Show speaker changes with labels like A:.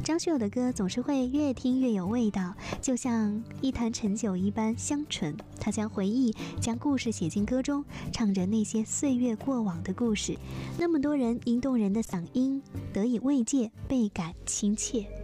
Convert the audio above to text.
A: 张学友的歌总是会越听越有味道，就像一坛陈酒一般香醇。他将回忆、将故事写进歌中，唱着那些岁月过往的故事。那么多人因动人的嗓音得以慰藉，倍感亲切。